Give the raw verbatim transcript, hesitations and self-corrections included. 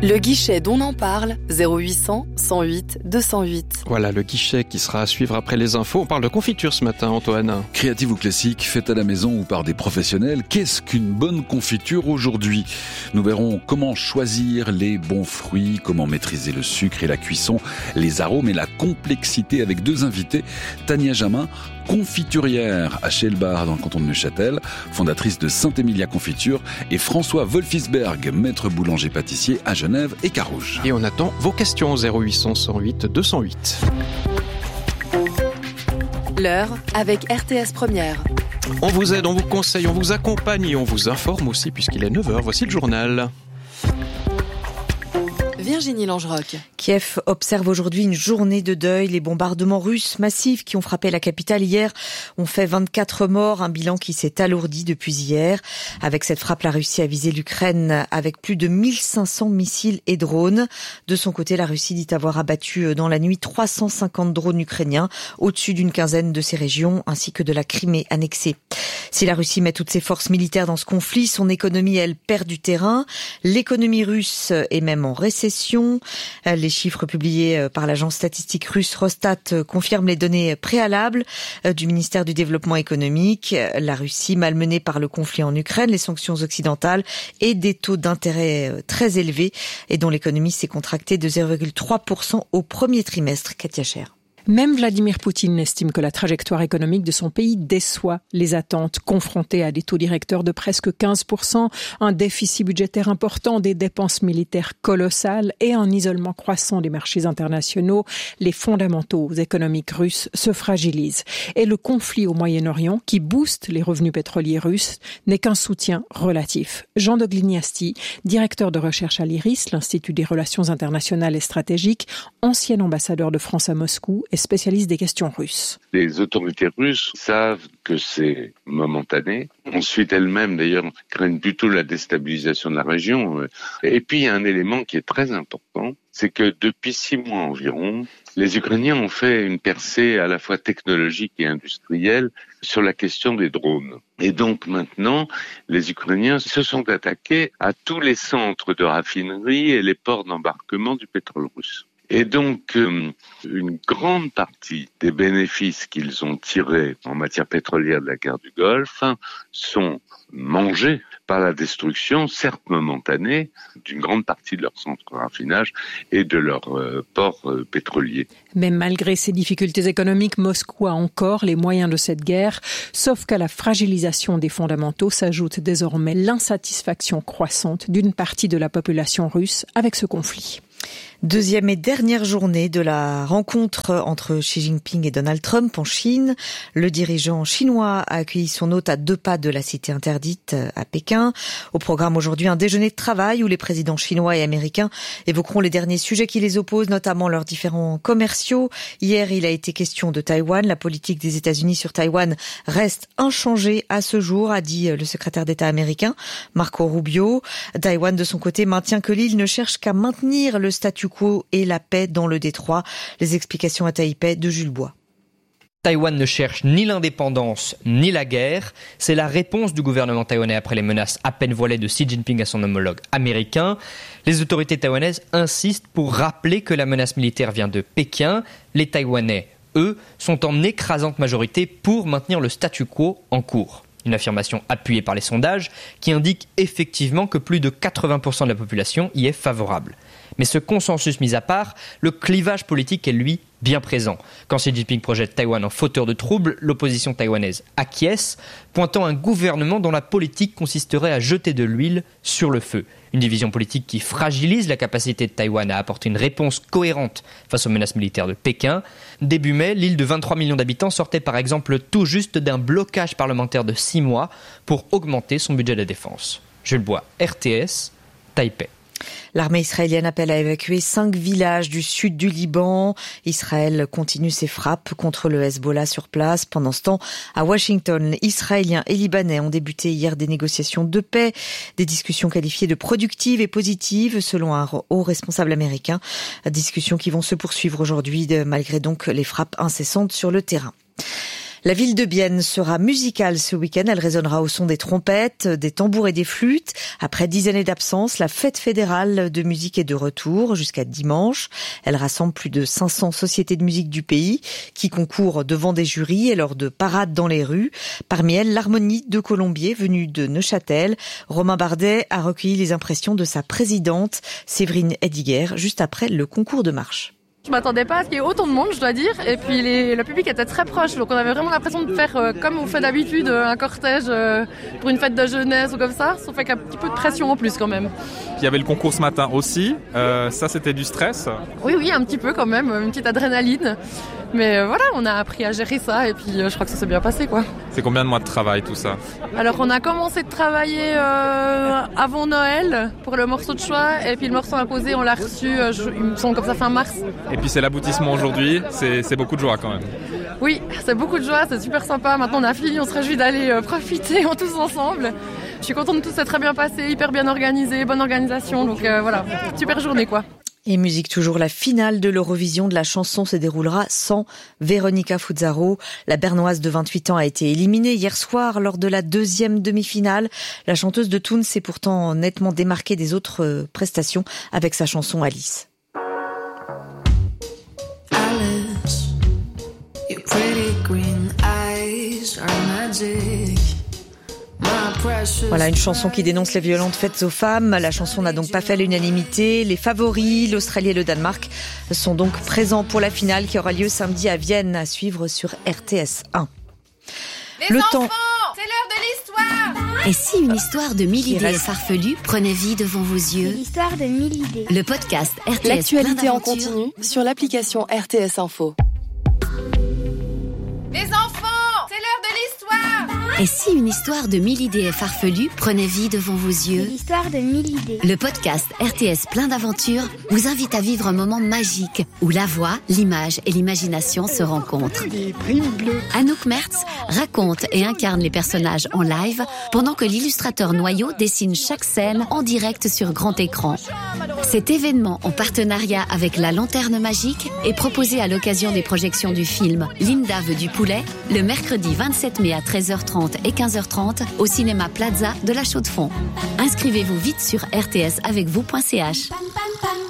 Le guichet dont on en parle, zéro huit cent, cent huit, deux cent huit. Voilà le guichet qui sera à suivre après les infos. On parle de confiture ce matin, Antoine. Créative ou classique, faite à la maison ou par des professionnels, qu'est-ce qu'une bonne confiture aujourd'hui ? Nous verrons comment choisir les bons fruits, comment maîtriser le sucre et la cuisson, les arômes et la complexité avec deux invités. Tania Jamin, confiturière à Chelbar dans le canton de Neuchâtel, fondatrice de Saint-Émilia Confiture, et François Wolfisberg, maître boulanger-pâtissier à Genève et Carouge. Et on attend vos questions au zéro huit cent, cent huit, deux cent huit. L'heure avec R T S Première. On vous aide, on vous conseille, on vous accompagne et on vous informe aussi puisqu'il est neuf heures. Voici le journal. Virginie Langeroc. Kiev observe aujourd'hui une journée de deuil. Les bombardements russes massifs qui ont frappé la capitale hier ont fait vingt-quatre morts, un bilan qui s'est alourdi depuis hier. Avec cette frappe, la Russie a visé l'Ukraine avec plus de mille cinq cents missiles et drones. De son côté, la Russie dit avoir abattu dans la nuit trois cent cinquante drones ukrainiens au-dessus d'une quinzaine de ces régions ainsi que de la Crimée annexée. Si la Russie met toutes ses forces militaires dans ce conflit, son économie, elle, perd du terrain. L'économie russe est même en récession. Les chiffres publiés par l'agence statistique russe Rostat confirment les données préalables du ministère du Développement économique. La Russie, malmenée par le conflit en Ukraine, les sanctions occidentales et des taux d'intérêt très élevés et dont l'économie s'est contractée de zéro virgule trois pour cent au premier trimestre. Katia Cher. Même Vladimir Poutine estime que la trajectoire économique de son pays déçoit les attentes, confronté à des taux directeurs de presque quinze pour cent, un déficit budgétaire important, des dépenses militaires colossales et un isolement croissant des marchés internationaux. Les fondamentaux économiques russes se fragilisent. Et le conflit au Moyen-Orient, qui booste les revenus pétroliers russes, n'est qu'un soutien relatif. Jean de Gliniasti, directeur de recherche à l'I R I S, l'Institut des relations internationales et stratégiques, ancien ambassadeur de France à Moscou, est spécialiste des questions russes. Les autorités russes savent que c'est momentané. Ensuite, elles-mêmes, d'ailleurs, craignent plutôt la déstabilisation de la région. Et puis, il y a un élément qui est très important, c'est que depuis six mois environ, les Ukrainiens ont fait une percée à la fois technologique et industrielle sur la question des drones. Et donc maintenant, les Ukrainiens se sont attaqués à tous les centres de raffinerie et les ports d'embarquement du pétrole russe. Et donc, euh, une grande partie des bénéfices qu'ils ont tirés en matière pétrolière de la guerre du Golfe hein, sont mangés par la destruction, certes momentanée, d'une grande partie de leurs centres de raffinage et de leurs euh, ports euh, pétroliers. Mais malgré ces difficultés économiques, Moscou a encore les moyens de cette guerre, sauf qu'à la fragilisation des fondamentaux s'ajoute désormais l'insatisfaction croissante d'une partie de la population russe avec ce conflit. Deuxième et dernière journée de la rencontre entre Xi Jinping et Donald Trump en Chine. Le dirigeant chinois a accueilli son hôte à deux pas de la cité interdite à Pékin. Au programme aujourd'hui, un déjeuner de travail où les présidents chinois et américains évoqueront les derniers sujets qui les opposent, notamment leurs différends commerciaux. Hier, il a été question de Taïwan. La politique des États-Unis sur Taïwan reste inchangée à ce jour, a dit le secrétaire d'État américain Marco Rubio. Taïwan, de son côté, maintient que l'île ne cherche qu'à maintenir le statu quo et la paix dans le détroit. Les explications à Taipei de Jules Bois. Taïwan ne cherche ni l'indépendance ni la guerre. C'est la réponse du gouvernement taïwanais après les menaces à peine voilées de Xi Jinping à son homologue américain. Les autorités taïwanaises insistent pour rappeler que la menace militaire vient de Pékin. Les Taïwanais, eux, sont en écrasante majorité pour maintenir le statu quo en cours. Une affirmation appuyée par les sondages qui indique effectivement que plus de quatre-vingts pour cent de la population y est favorable. Mais ce consensus mis à part, le clivage politique est lui bien présent. Quand Xi Jinping projette Taïwan en fauteur de troubles, l'opposition taïwanaise acquiesce, pointant un gouvernement dont la politique consisterait à jeter de l'huile sur le feu. Une division politique qui fragilise la capacité de Taïwan à apporter une réponse cohérente face aux menaces militaires de Pékin. Début mai, l'île de vingt-trois millions d'habitants sortait par exemple tout juste d'un blocage parlementaire de six mois pour augmenter son budget de défense. Jules Bois, R T S, Taipei. L'armée israélienne appelle à évacuer cinq villages du sud du Liban. Israël continue ses frappes contre le Hezbollah sur place. Pendant ce temps, à Washington, Israéliens et Libanais ont débuté hier des négociations de paix, des discussions qualifiées de productives et positives selon un haut responsable américain. Discussions qui vont se poursuivre aujourd'hui malgré donc les frappes incessantes sur le terrain. La ville de Bienne sera musicale ce week-end. Elle résonnera au son des trompettes, des tambours et des flûtes. Après dix années d'absence, la fête fédérale de musique est de retour jusqu'à dimanche. Elle rassemble plus de cinq cents sociétés de musique du pays qui concourent devant des jurys et lors de parades dans les rues. Parmi elles, l'Harmonie de Colombier, venue de Neuchâtel. Romain Bardet a recueilli les impressions de sa présidente, Séverine Ediger, juste après le concours de marche. Je m'attendais pas à ce qu'il y ait autant de monde, je dois dire. Et puis les, le public était très proche, donc on avait vraiment l'impression de faire euh, comme on fait d'habitude, un cortège euh, pour une fête de jeunesse ou comme ça, sauf avec un petit peu de pression en plus quand même. Il y avait le concours ce matin aussi, euh, ça c'était du stress. Oui, oui, un petit peu quand même, une petite adrénaline. Mais euh, voilà, on a appris à gérer ça et puis euh, je crois que ça s'est bien passé, quoi. C'est combien de mois de travail tout ça ? Alors on a commencé de travailler euh, avant Noël pour le morceau de choix et puis le morceau imposé on l'a reçu, euh, je, il me semble comme ça fin mars. Et puis c'est l'aboutissement aujourd'hui, c'est, c'est beaucoup de joie quand même. Oui, c'est beaucoup de joie, c'est super sympa. Maintenant on a fini, on se réjouit d'aller euh, profiter en tous ensemble. Je suis contente de tout, c'est très bien passé, hyper bien organisé, bonne organisation, donc euh, voilà, super journée quoi. Et musique toujours, la finale de l'Eurovision de la chanson se déroulera sans Veronica Fuzzaro. La Bernoise de vingt-huit ans a été éliminée hier soir lors de la deuxième demi-finale. La chanteuse de Toon s'est pourtant nettement démarquée des autres prestations avec sa chanson Alice. Alice, your pretty green eyes are magic. Voilà une chanson qui dénonce les violentes faites aux femmes. La chanson n'a donc pas fait l'unanimité. Les favoris, l'Australie et le Danemark, sont donc présents pour la finale qui aura lieu samedi à Vienne, à suivre sur R T S un. Les le enfants, temps... c'est l'heure de l'histoire. Et si une histoire de mille idées farfelues prenait vie devant vos yeux ? L'histoire de mille idées. Le podcast R T S. L'actualité en continu sur l'application R T S Info. Les enfants, c'est l'heure de l'histoire. Et si une histoire de mille idées farfelues prenait vie devant vos yeux ? L'histoire de mille idées. Le podcast R T S plein d'aventures vous invite à vivre un moment magique où la voix, l'image et l'imagination se rencontrent. Anouk Mertz raconte et incarne les personnages en live pendant que l'illustrateur Noyau dessine chaque scène en direct sur grand écran. Cet événement en partenariat avec la Lanterne Magique est proposé à l'occasion des projections du film Linda veut du poulet le mercredi vingt-sept mai à treize heures trente et quinze heures trente au cinéma Plaza de la Chaux-de-Fonds. Inscrivez-vous vite sur r t s avec vous point c h.